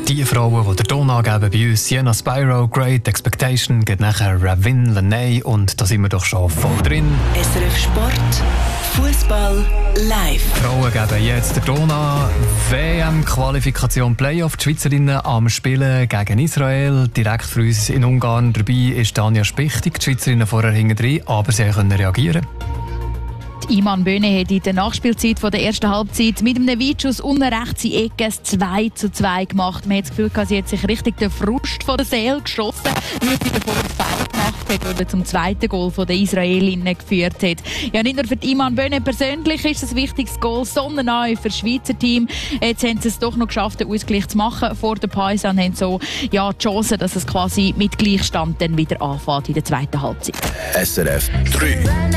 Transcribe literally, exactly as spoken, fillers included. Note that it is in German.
Die Frauen, die den Ton angeben bei uns, Sienna Spyro, Great Expectation, geht nachher Ravin Laney und da sind wir doch schon voll drin. S R F Sport, Fußball live. Die Frauen geben jetzt den Ton an. W M-Qualifikation Playoff. Die Schweizerinnen am Spielen gegen Israel. Direkt für uns in Ungarn dabei ist Tanja Spichtig. Die Schweizerinnen vorher hinten drin, aber sie können reagieren. Iman Böhne hat in der Nachspielzeit von der ersten Halbzeit mit einem Weitschuss unten rechts in Ecke zwei zu zwei gemacht. Man hat das Gefühl, sie hat sich richtig den Frust von der Seele geschossen, weil sie davor ein Foul gemacht hat oder zum zweiten Goal der Israelinnen geführt hat. Ja, nicht nur für Iman Böhne persönlich ist es ein wichtiges Goal, sondern auch für das Schweizer Team. Jetzt haben sie es doch noch geschafft, den Ausgleich zu machen vor der Pause und haben so ja, die Chance, dass es quasi mit Gleichstand dann wieder anfängt in der zweiten Halbzeit. S R F drei